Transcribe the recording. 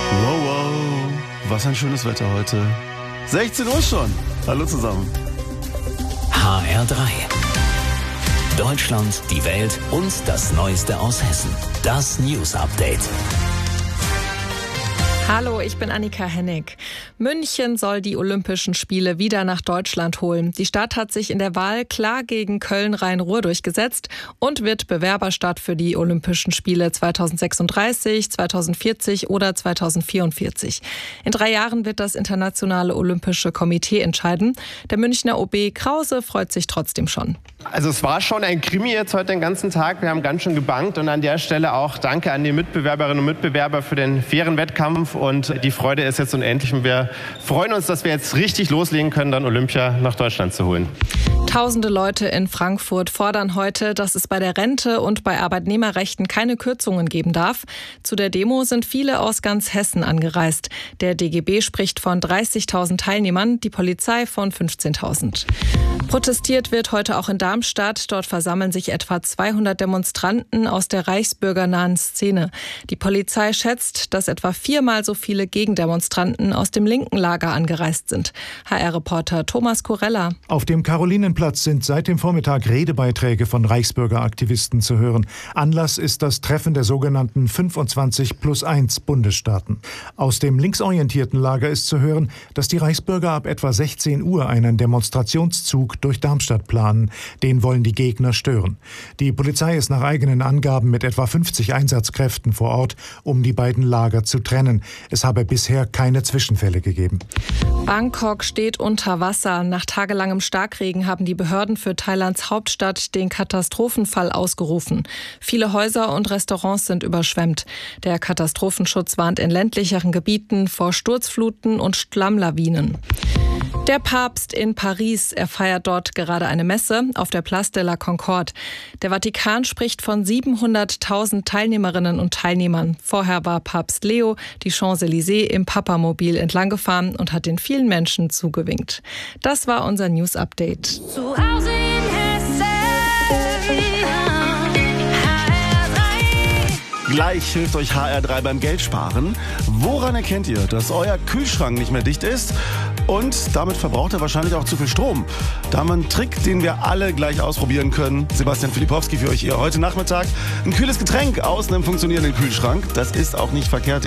Wow, wow, was ein schönes Wetter heute. 16 Uhr schon. Hallo zusammen. HR3. Deutschland, die Welt und das Neueste aus Hessen. Das News Update. Hallo, ich bin Annika Hennig. München soll die Olympischen Spiele wieder nach Deutschland holen. Die Stadt hat sich in der Wahl klar gegen Köln-Rhein-Ruhr durchgesetzt und wird Bewerberstadt für die Olympischen Spiele 2036, 2040 oder 2044. In 3 Jahren wird das Internationale Olympische Komitee entscheiden. Der Münchner OB Krause freut sich trotzdem schon. Also es war schon ein Krimi jetzt heute den ganzen Tag. Wir haben ganz schön gebankt und an der Stelle auch danke an die Mitbewerberinnen und Mitbewerber für den fairen Wettkampf. Und die Freude ist jetzt unendlich und wir freuen uns, dass wir jetzt richtig loslegen können, dann Olympia nach Deutschland zu holen. Tausende Leute in Frankfurt fordern heute, dass es bei der Rente und bei Arbeitnehmerrechten keine Kürzungen geben darf. Zu der Demo sind viele aus ganz Hessen angereist. Der DGB spricht von 30.000 Teilnehmern, die Polizei von 15.000. Protestiert wird heute auch in Darmstadt. Dort versammeln sich etwa 200 Demonstranten aus der reichsbürgernahen Szene. Die Polizei schätzt, dass etwa 4-mal so viele Gegendemonstranten aus dem linken Lager angereist sind. HR-Reporter Thomas Kurella. Auf dem Karolinenplatz sind seit dem Vormittag Redebeiträge von Reichsbürgeraktivisten zu hören. Anlass ist das Treffen der sogenannten 25+1 Bundesstaaten. Aus dem linksorientierten Lager ist zu hören, dass die Reichsbürger ab etwa 16 Uhr einen Demonstrationszug durch Darmstadt planen. Den wollen die Gegner stören. Die Polizei ist nach eigenen Angaben mit etwa 50 Einsatzkräften vor Ort, um die beiden Lager zu trennen. Es habe bisher keine Zwischenfälle gegeben. Bangkok steht unter Wasser. Nach tagelangem Starkregen haben die Behörden für Thailands Hauptstadt den Katastrophenfall ausgerufen. Viele Häuser und Restaurants sind überschwemmt. Der Katastrophenschutz warnt in ländlicheren Gebieten vor Sturzfluten und Schlammlawinen. Der Papst in Paris, er feiert dort gerade eine Messe auf der Place de la Concorde. Der Vatikan spricht von 700.000 Teilnehmerinnen und Teilnehmern. Vorher war Papst Leo die Champs-Élysées im Papamobil entlang gefahren und hat den vielen Menschen zugewinkt. Das war unser News Update. Zu Hause in Hessen. Gleich hilft euch HR3 beim Geldsparen. Woran erkennt ihr, dass euer Kühlschrank nicht mehr dicht ist? Und damit verbraucht er wahrscheinlich auch zu viel Strom. Da haben wir einen Trick, den wir alle gleich ausprobieren können. Sebastian Filipowski für euch hier heute Nachmittag. Ein kühles Getränk aus einem funktionierenden Kühlschrank. Das ist auch nicht verkehrt.